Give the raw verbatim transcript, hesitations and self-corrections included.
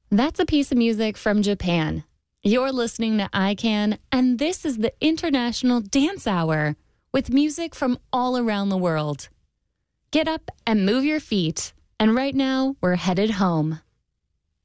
That's a piece of music from Japan. You're listening to I CAN, and this is the International Dance Hour with music from all around the world. Get up and move your feet, and right now we're headed home.